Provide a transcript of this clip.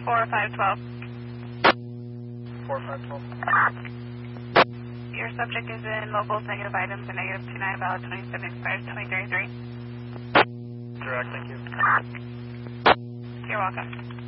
4512. 4512. Your subject is in mobiles, negative items, and negative 29, valid 27, expires 2033. Direct, thank you. You're welcome.